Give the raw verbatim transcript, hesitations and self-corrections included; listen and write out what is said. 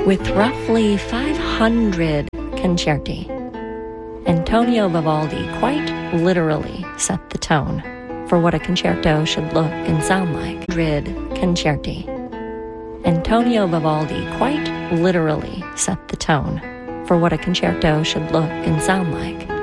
With roughly five hundred concerti, Antonio Vivaldi quite literally set the tone for what a concerto should look and sound like. one hundred concerti. Antonio Vivaldi quite literally set the tone for what a concerto should look and sound like.